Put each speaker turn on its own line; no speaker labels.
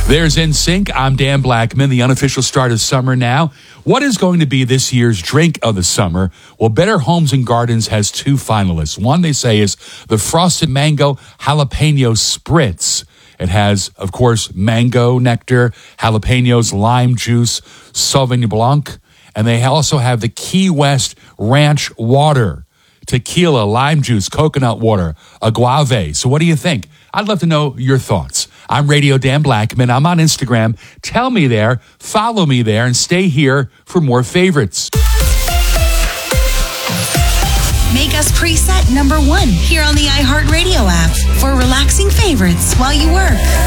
There's NSYNC. I'm Dan Blackman, the unofficial start of summer now. What is going to be this year's drink of the summer? Well, Better Homes and Gardens has two finalists. One, they say, is the Frosted Mango Jalapeno Spritz. It has, of course, mango nectar, jalapenos, lime juice, Sauvignon Blanc, and they also have the Key West Ranch Water, tequila, lime juice, coconut water, agave. So what do you think? I'd love to know your thoughts. I'm Radio Dan Blackman. I'm on Instagram. Tell me there, follow me there, and stay here for more favorites.
Make us preset number 1 here on the iHeartRadio app for relaxing favorites while you work.